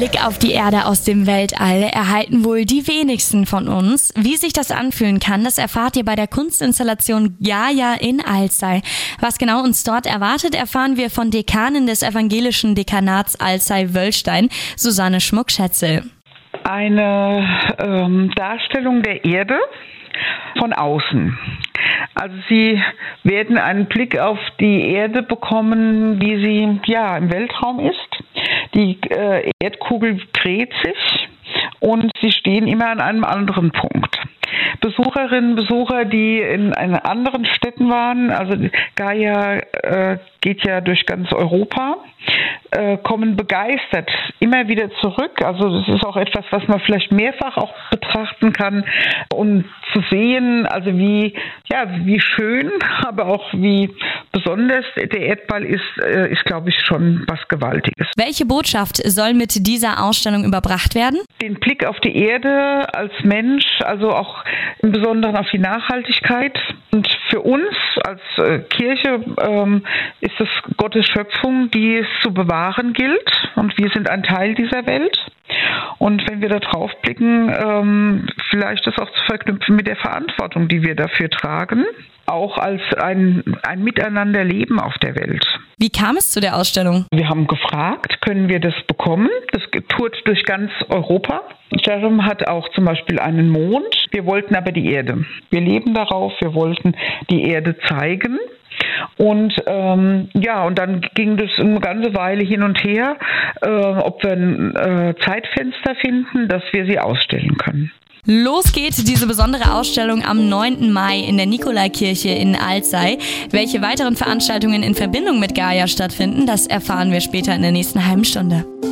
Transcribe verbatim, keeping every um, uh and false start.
Blick auf die Erde aus dem Weltall erhalten wohl die wenigsten von uns. Wie sich das anfühlen kann, das erfahrt ihr bei der Kunstinstallation Gaia in Alzey. Was genau uns dort erwartet, erfahren wir von Dekanin des evangelischen Dekanats Alzey-Wöllstein, Susanne Schmuck-Schätzel. Eine ähm, Darstellung der Erde von außen. Also Sie werden einen Blick auf die Erde bekommen, wie sie ja im Weltraum ist. Die äh, Erdkugel dreht sich und Sie stehen immer an einem anderen Punkt. Besucherinnen, Besucher, die in, in anderen Städten waren, also Gaia äh, geht ja durch ganz Europa, äh, kommen begeistert immer wieder zurück. Also das ist auch etwas, was man vielleicht mehrfach auch betrachten kann, um zu sehen, also wie, ja, wie schön, aber auch wie besonders der Erdball ist, äh, ist, glaube ich, schon was Gewaltiges. Welche Botschaft soll mit dieser Ausstellung überbracht werden? Den Blick auf die Erde als Mensch, also auch im Besonderen auf die Nachhaltigkeit. Und für uns als äh, Kirche ähm, ist es Gottes Schöpfung, die es zu bewahren gilt. Und wir sind ein Teil dieser Welt. Und wenn wir da drauf blicken, ähm, vielleicht das auch zu verknüpfen mit der Verantwortung, die wir dafür tragen, auch als ein, ein Miteinanderleben auf der Welt. Wie kam es zu der Ausstellung? Wir haben gefragt, können wir das bekommen? Das tourt durch ganz Europa. Jerome hat auch zum Beispiel einen Mond. Wir wollten aber die Erde. Wir leben darauf, wir wollten die Erde zeigen. Und ähm, ja, und dann ging das eine ganze Weile hin und her, äh, ob wir ein äh, Zeitfenster finden, dass wir sie ausstellen können. Los geht diese besondere Ausstellung am neunten Mai in der Nikolaikirche in Alzey. Welche weiteren Veranstaltungen in Verbindung mit Gaia stattfinden, das erfahren wir später in der nächsten halben Stunde.